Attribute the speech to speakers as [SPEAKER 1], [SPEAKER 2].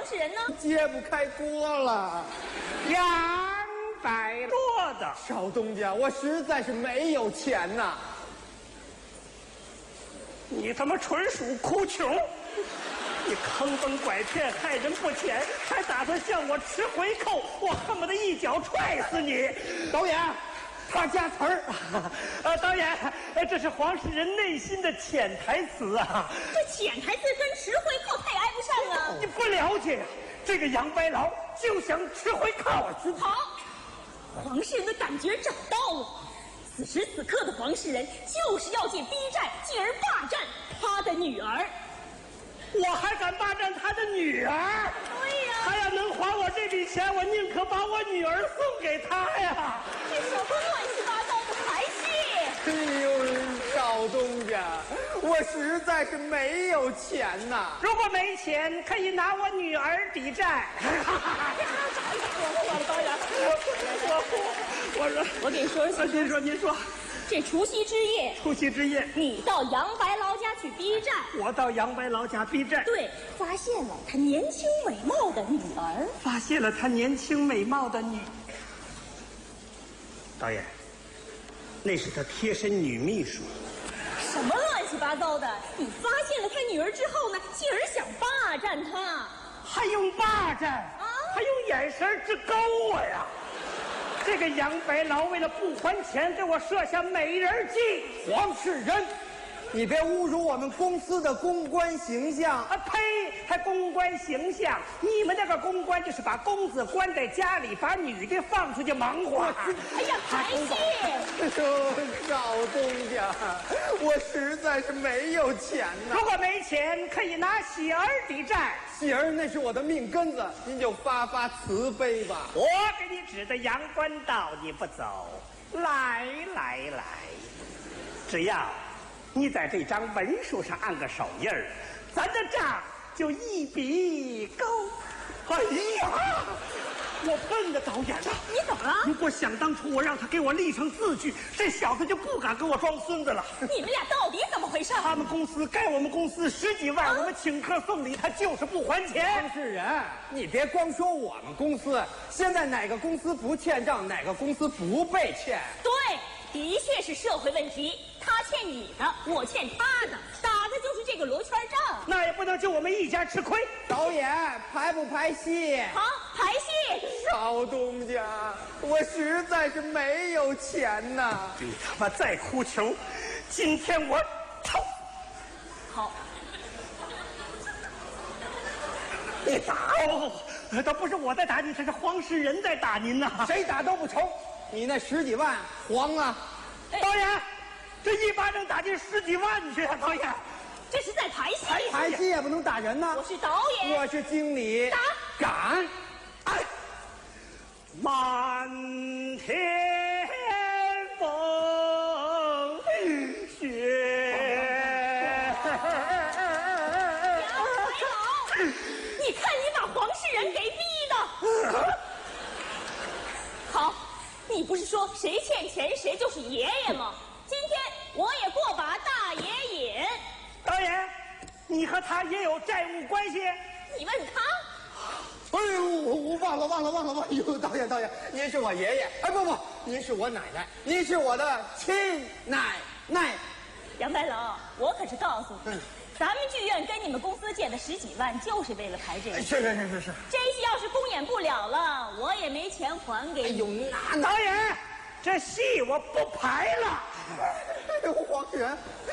[SPEAKER 1] 世仁呢？
[SPEAKER 2] 揭不开锅了。
[SPEAKER 3] 杨白说的。
[SPEAKER 2] 少东家，我实在是没有钱呐。
[SPEAKER 3] 你他妈纯属哭穷！你坑蒙拐骗，害人不浅，还打算向我吃回扣，我恨不得一脚踹死你！
[SPEAKER 2] 导演，他加词儿。
[SPEAKER 3] 导演，这是黄世仁内心的潜台词啊！
[SPEAKER 1] 这潜台词跟吃回扣太挨不上了。
[SPEAKER 3] 你不了解呀，这个杨白劳就想吃回扣。
[SPEAKER 1] 好，黄世仁的感觉找到了。此时此刻的黄世仁就是要借逼债，进而霸占他的女儿。
[SPEAKER 3] 我还敢霸占他的女儿？
[SPEAKER 1] 对呀，
[SPEAKER 3] 他要能还我这笔钱，我宁可把我女儿送给他呀！
[SPEAKER 1] 这什么乱七八糟的排戏？
[SPEAKER 2] 哎呦，少东家，我实在是没有钱呐。
[SPEAKER 3] 如果没钱，可以拿我女儿抵债。导演，
[SPEAKER 1] 我给你说，
[SPEAKER 3] 您说，
[SPEAKER 1] 这除夕之夜，你到杨白劳家去逼债，
[SPEAKER 3] 我到杨白劳家逼债，
[SPEAKER 1] 对，发现了他年轻美貌的女儿，
[SPEAKER 3] 导演，那是他贴身女秘书。
[SPEAKER 1] 什么乱七八糟的？你发现了他女儿之后呢，进而想霸占她，
[SPEAKER 3] 还用霸占
[SPEAKER 1] 啊？
[SPEAKER 3] 还用眼神之高我呀！这个杨白劳为了不还钱，给我设下美人计。
[SPEAKER 2] 黄世仁，你别侮辱我们公司的公关形象！
[SPEAKER 3] 啊呸！还公关形象？你们那个公关就是把公子关在家里，把女的放出去忙活。
[SPEAKER 1] 哎呀，排戏！
[SPEAKER 2] 少东家，我实在是没有钱呐。
[SPEAKER 3] 如果没钱，可以拿喜儿抵债。
[SPEAKER 2] 喜儿那是我的命根子，您就发发慈悲吧。
[SPEAKER 3] 我给你指的阳关道，你不走，来，只要你在这张文书上按个手印儿，咱的账就一笔勾。哎呀，我笨的导演啊！
[SPEAKER 1] 你怎么了？
[SPEAKER 3] 如果想当初我让他给我立成字据，这小子就不敢跟我装孙子了。
[SPEAKER 1] 你们俩到底怎么回事？
[SPEAKER 3] 他们公司该我们公司10几万，我们请客送礼，他就是不还钱。
[SPEAKER 2] 黄世仁，你别光说我们公司，现在哪个公司不欠账，哪个公司不被欠？
[SPEAKER 1] 对，的确是社会问题。他欠你的，我欠他的，打的就是这个罗圈仗。
[SPEAKER 3] 那也不能就我们一家吃亏。
[SPEAKER 2] 导演排不排戏？
[SPEAKER 1] 好，排戏。
[SPEAKER 2] 少东家，我实在是没有钱呐。
[SPEAKER 3] 你他妈再哭穷，今天我操！
[SPEAKER 1] 好，
[SPEAKER 3] 你打我！倒不是我在打你，这是黄世仁在打您呐。
[SPEAKER 2] 谁打都不成。你那10几万黄啊！
[SPEAKER 3] 导演，这一巴掌打进10几万去啊！导演，
[SPEAKER 1] 这是在排戏。
[SPEAKER 2] 排戏也不能打人呐。
[SPEAKER 1] 我是导演，
[SPEAKER 2] 我是经理。
[SPEAKER 1] 打
[SPEAKER 2] 敢！
[SPEAKER 3] 哎，满天风雪。
[SPEAKER 1] 杨白劳，你看你把黄世仁给逼的。好，你不是说谁欠钱谁就是爷爷吗？今天我也过把大爷瘾。
[SPEAKER 3] 导演，你和他也有债务关系？
[SPEAKER 1] 你问他。
[SPEAKER 2] 哎呦，我忘了！哎呦，导演，您是我爷爷，哎不，您是我奶奶，您是我的亲奶奶。
[SPEAKER 1] 杨白劳，我可是告诉你，咱们剧院跟你们公司借的10几万，就是为了排这个。
[SPEAKER 2] 是。
[SPEAKER 1] 这戏要是公演不了了，我也没钱还给你。
[SPEAKER 2] 哎呦，那
[SPEAKER 3] 导演，这戏我不排了。
[SPEAKER 2] 哎呦，黄世仁。